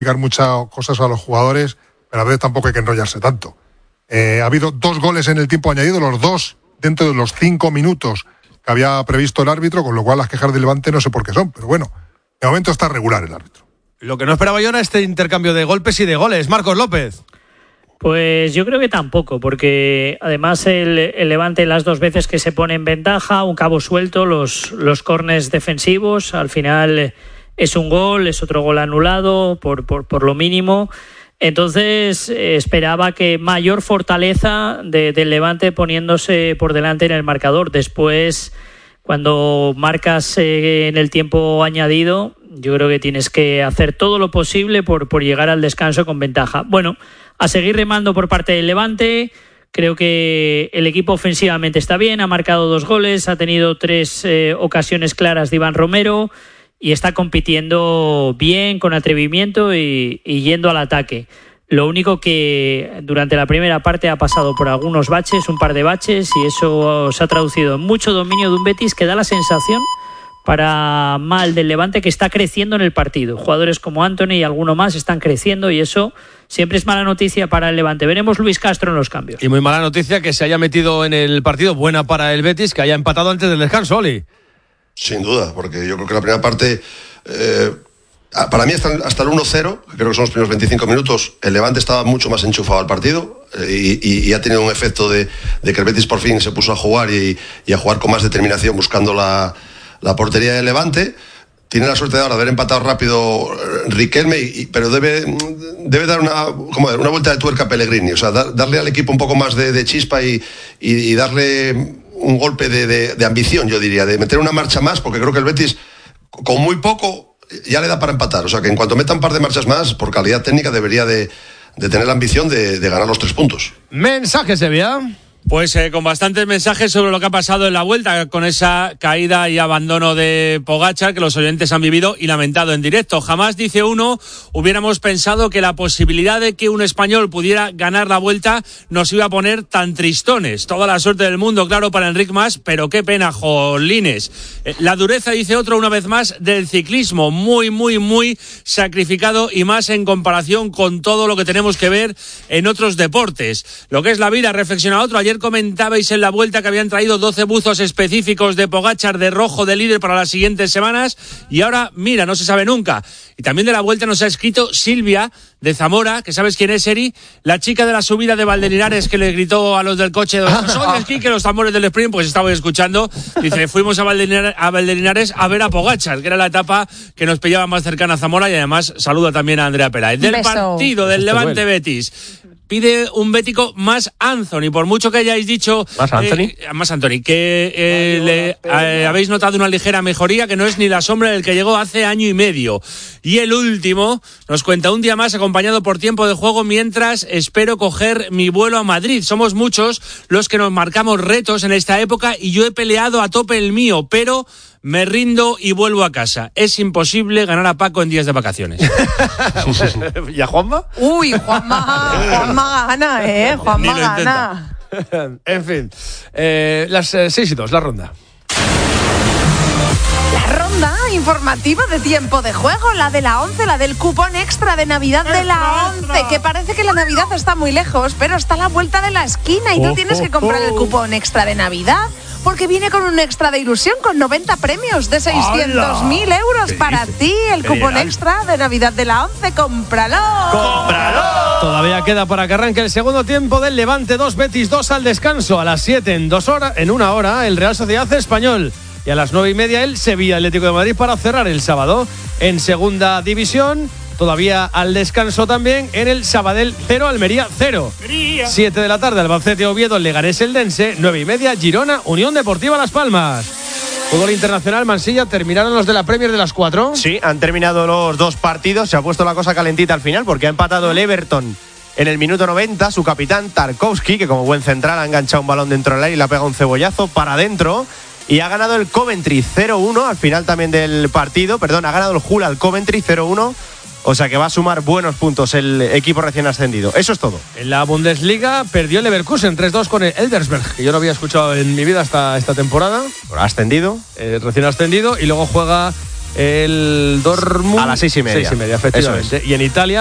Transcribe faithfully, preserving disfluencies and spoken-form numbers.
explicar muchas cosas a los jugadores, pero a veces tampoco hay que enrollarse tanto. Eh, ha habido dos goles en el tiempo añadido, los dos dentro de los cinco minutos que había previsto el árbitro, con lo cual las quejas del Levante no sé por qué son, pero bueno, de momento está regular el árbitro. Lo que no esperaba yo era este intercambio de golpes y de goles. Marcos López. Pues yo creo que tampoco, porque además el, el Levante las dos veces que se pone en ventaja, un cabo suelto, los, los córners defensivos, al final es un gol, es otro gol anulado por, por, por lo mínimo. Entonces eh, esperaba que mayor fortaleza de, del Levante poniéndose por delante en el marcador. Después, cuando marcas eh, en el tiempo añadido, yo creo que tienes que hacer todo lo posible por, por llegar al descanso con ventaja. Bueno, a seguir remando por parte del Levante. Creo que el equipo ofensivamente está bien, ha marcado dos goles, ha tenido tres eh, ocasiones claras de Iván Romero y está compitiendo bien, con atrevimiento y, y yendo al ataque. Lo único que durante la primera parte ha pasado por algunos baches, un par de baches, y eso se ha traducido en mucho dominio de un Betis que da la sensación, para mal del Levante, que está creciendo en el partido. Jugadores como Antony y alguno más están creciendo y eso siempre es mala noticia para el Levante. Veremos Luis Castro en los cambios. Y muy mala noticia que se haya metido en el partido, buena para el Betis, que haya empatado antes del descanso, Oli. Sin duda, porque yo creo que la primera parte, eh, para mí hasta, hasta el uno cero, creo que son los primeros veinticinco minutos, el Levante estaba mucho más enchufado al partido eh, y, y ha tenido un efecto de, de que el Betis por fin se puso a jugar y, y a jugar con más determinación buscando la la portería del Levante. Tiene la suerte de ahora de haber empatado rápido Riquelme, y, pero debe, debe dar una, como una vuelta de tuerca a Pellegrini, o sea, dar, darle al equipo un poco más de, de chispa y, y, y darle un golpe de, de, de ambición, yo diría, de meter una marcha más, porque creo que el Betis con muy poco ya le da para empatar, o sea que en cuanto meta un par de marchas más, por calidad técnica debería de, de tener la ambición de, de ganar los tres puntos. Mensaje, Sevilla. Pues eh, con bastantes mensajes sobre lo que ha pasado en la vuelta, con esa caída y abandono de Pogačar que los oyentes han vivido y lamentado en directo. Jamás, dice uno, hubiéramos pensado que la posibilidad de que un español pudiera ganar la vuelta nos iba a poner tan tristones. Toda la suerte del mundo, claro, para Enric Mas, pero qué pena, jolines. Eh, la dureza, dice otro, una vez más, del ciclismo. Muy, muy, muy sacrificado, y más en comparación con todo lo que tenemos que ver en otros deportes. Lo que es la vida, reflexiona otro. Ayer comentabais en la vuelta que habían traído doce buzos específicos de Pogačar de rojo de líder para las siguientes semanas, y ahora, mira, no se sabe nunca. Y también de la vuelta nos ha escrito Silvia de Zamora, que sabes quién es, Eri, la chica de la subida de Valdelinares que le gritó a los del coche, soy esquí, que los tambores del sprint, pues estaba escuchando. Dice, fuimos a Valdelinares, a Valdelinares a ver a Pogačar, que era la etapa que nos pillaba más cercana a Zamora, y además saluda también a Andrea Peláez. Del Beso. Partido del Levante Betis. Pide un bético más Anthony, por mucho que hayáis dicho... ¿Más Anthony? Eh, más Anthony, que eh, le, eh, habéis notado una ligera mejoría, que no es ni la sombra del que llegó hace año y medio. Y el último nos cuenta, un día más acompañado por tiempo de juego mientras espero coger mi vuelo a Madrid. Somos muchos los que nos marcamos retos en esta época y yo he peleado a tope el mío, pero... me rindo y vuelvo a casa. Es imposible ganar a Paco en días de vacaciones. ¿Y a Juanma? Uy, Juanma, Juanma gana, ¿eh? Juanma gana. En fin, eh, las eh, seis y dos, la ronda. La ronda informativa de tiempo de juego, la de la once, la del cupón extra de Navidad de la once, que parece que la Navidad está muy lejos, pero está a la vuelta de la esquina y tú tienes que comprar el cupón extra de Navidad, porque viene con un extra de ilusión con noventa premios de seiscientos mil euros para ti. El cupón extra de Navidad de la once, cómpralo. ¡Cómpralo! Todavía queda para que arranque el segundo tiempo del Levante dos, Betis dos al descanso. A las siete, en dos horas, en una hora, el Real Sociedad Español. Y a las nueve y media el Sevilla Atlético de Madrid para cerrar el sábado. En segunda división, todavía al descanso también, en el Sabadell cero, Almería cero. siete de la tarde, Albacete Oviedo, Leganés Eldense. nueve y media, Girona, Unión Deportiva Las Palmas. Fútbol internacional, Mansilla, ¿terminaron los de la Premier de las cuatro? Sí, han terminado los dos partidos. Se ha puesto la cosa calentita al final porque ha empatado el Everton en el minuto noventa. Su capitán, Tarkowski, que como buen central ha enganchado un balón dentro del aire y le ha pegado un cebollazo para adentro. Y ha ganado el Coventry cero uno al final también del partido. Perdón, ha ganado el Hull al Coventry cero uno. O sea que va a sumar buenos puntos el equipo recién ascendido. Eso es todo. En la Bundesliga perdió el Leverkusen tres dos con el Elversberg, que yo no había escuchado en mi vida hasta esta temporada. Ha ascendido. Eh, recién ascendido. Y luego juega el Dortmund. A las seis y media. Seis y media, efectivamente. Y en Italia.